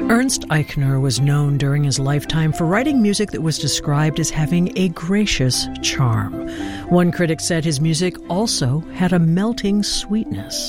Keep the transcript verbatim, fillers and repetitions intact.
Ernst Eichner was known during his lifetime for writing music that was described as having a gracious charm. One critic said his music also had a melting sweetness.